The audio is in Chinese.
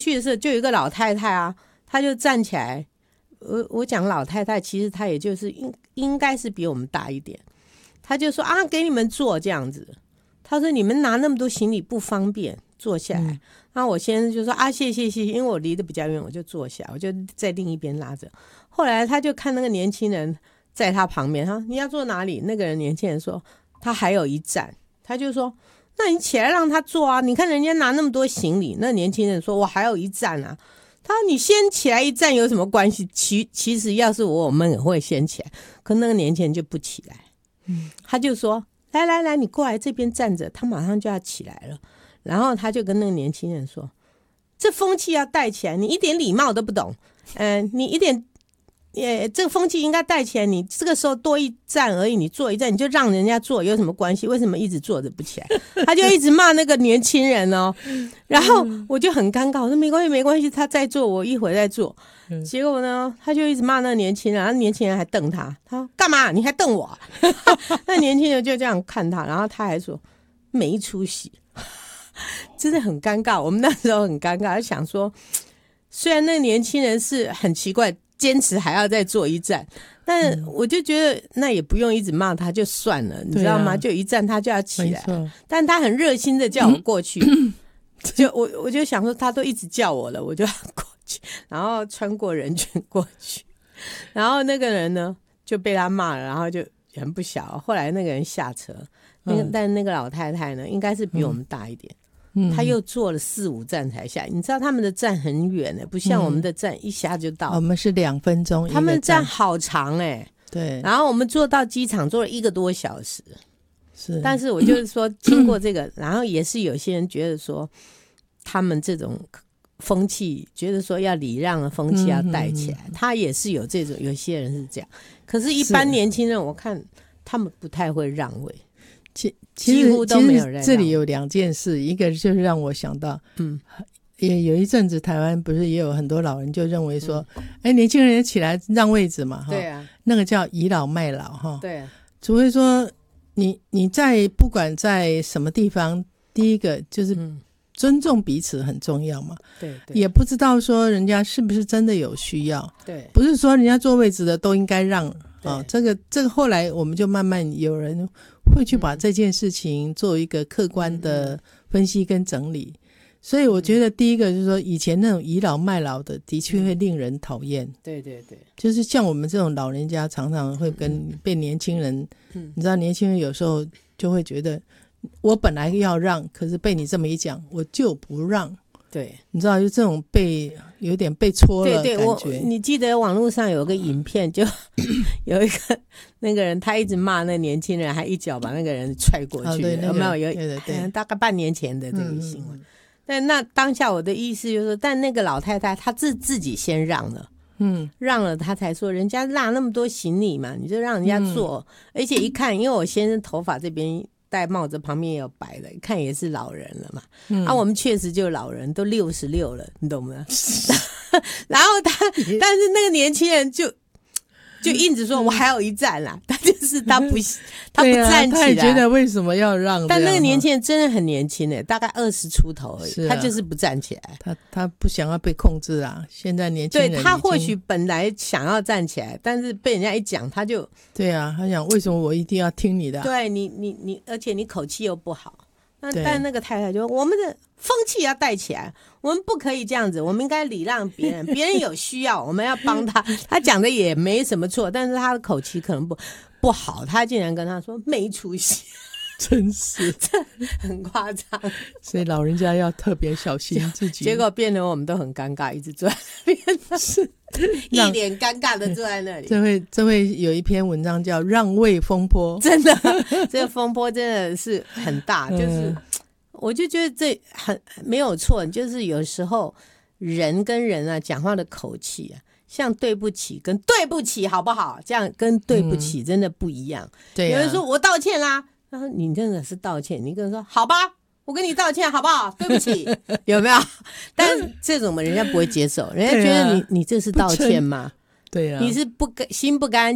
去的时候就有一个老太太啊，她就站起来，我讲老太太，其实她也就是应该是比我们大一点，她就说啊，给你们坐这样子。她说你们拿那么多行李不方便，坐下来。然后我先生就说啊，谢谢，因为我离得比较远，我就坐下，我就在另一边拉着。后来他就看那个年轻人在他旁边，他说你要坐哪里？那个人年轻人说他还有一站，他就说那你起来让他坐啊，你看人家拿那么多行李。那年轻人说我还有一站啊。他说你先起来一站有什么关系？其实要是我们也会先起来，可那个年轻人就不起来。他就说来，你过来这边站着，他马上就要起来了。然后他就跟那个年轻人说，这风气要带起来，你一点礼貌都不懂。你一点这个风气应该带起来，你这个时候多一站而已，你坐一站你就让人家坐有什么关系？为什么一直坐着不起来？他就一直骂那个年轻人哦。然后我就很尴尬，我说没关系，他在坐，我一会儿再坐。结果呢，他就一直骂那个年轻人，然后年轻人还瞪他，他说干嘛？你还瞪我？那年轻人就这样看他，然后他还说没出息。真的很尴尬，我们那时候很尴尬，想说虽然那个年轻人是很奇怪，坚持还要再坐一站，但我就觉得那也不用一直骂他就算了，你知道吗？就一站他就要起来，但他很热心的叫我过去。就我就想说他都一直叫我了，我就要过去，然后穿过人群过去。然后那个人呢就被他骂了，然后就很不小。后来那个人下车，但那个老太太呢应该是比我们大一点。他又坐了4、5站才下。你知道他们的站很远的，不像我们的站一下就到。 我们是2分钟， 他们站好长对。 然后我们坐到机场坐了1个多小时。 是。 但是我就是说，经过这个，然后也是有些人觉得说，他们这种风气，觉得说要礼让的风气要带起来，他也是有这种，有些人是这样。可是，一般年轻人，我看他们不太会让位。几乎都没有人。 这里有2件事，一个就是让我想到，也有一阵子台湾不是也有很多老人就认为说，年轻人也起来让位置嘛， 对啊， 那个叫倚老卖老哈， 对啊， 除非说你在不管在什么地方，第一个就是尊重彼此很重要嘛， 对， 也不知道说人家是不是真的有需要， 对， 不是说人家坐位置的都应该让。这个后来我们就慢慢有人会去把这件事情做一个客观的分析跟整理。所以我觉得第一个就是说，以前那种倚老卖老的的确会令人讨厌。 对， 就是像我们这种老人家常常会被年轻人，你知道年轻人有时候就会觉得我本来要让，可是被你这么一讲我就不让。 对， 你知道就这种有点被戳了感觉。 你记得网络上有个影片，就有一个那个人他一直骂那个年轻人，还一脚把那个人踹过去。 对， 有没有？ 对， 大概半年前的这个新闻。但那当下我的意思就是说，但那个老太太她自己先让了。让了她才说人家拉那么多行李嘛，你就让人家坐。而且一看，因为我先生头发这边戴帽子旁边也有白的，一看也是老人了嘛。我们确实就老人都66了，你懂吗？然后但是那个年轻人就一直说我还有一站啦，他就是他不站起来， 他也觉得为什么要让？ 但那个年轻人真的很年轻大概20出头而已，他就是不站起来， 他不想要被控制啊。现在年轻人对他或许本来想要站起来，但是被人家一讲他就对啊，他想为什么我一定要听你的？ 对你，而且你口气又不好。但那个太太就说我们的风气要带起来，我们不可以这样子，我们应该礼让别人，别人有需要我们要帮他。他讲的也没什么错，但是他的口气可能不好，他竟然跟他说没出息。 真是这很夸张， 所以老人家要特别小心自己。 结果变得我们都很尴尬，一直坐在那边，是一脸尴尬的坐在那里。 这会有一篇文章叫让位风波， 真的这个风波真的是很大。就是我就觉得这很没有错，就是有时候人跟人啊讲话的口气啊，像对不起跟对不起好不好，这样跟对不起真的不一样。 对有人说我道歉啦，他说你真的是道歉，你跟人说好吧我跟你道歉好不好，对不起有没有？但这种人家不会接受，人家觉得你这是道歉吗？ 对啊， 你是心不甘